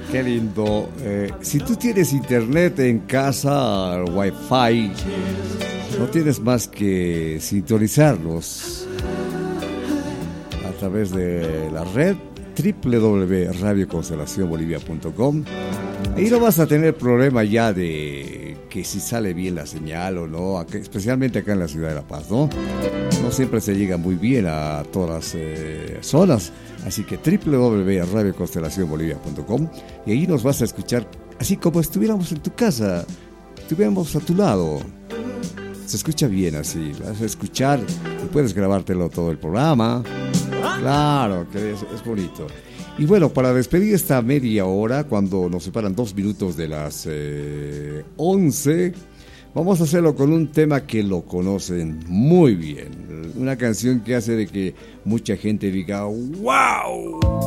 Qué lindo. Si tú tienes internet en casa, Wi-Fi, no tienes más que sintonizarnos a través de la red www.radioconstelacionbolivia.com. Ahí no vas a tener problema ya de que si sale bien la señal o no, especialmente acá en la ciudad de La Paz, ¿no? No siempre se llega muy bien a todas las zonas, así que www.radioconstelacionbolivia.com, y ahí nos vas a escuchar así como estuviéramos en tu casa, estuviéramos a tu lado. Se escucha bien así, vas a escuchar y puedes grabártelo todo el programa. Claro, que es bonito. Y bueno, para despedir esta media hora, cuando nos separan 2 minutos de las 11, vamos a hacerlo con un tema que lo conocen muy bien. Una canción que hace de que mucha gente diga ¡wow!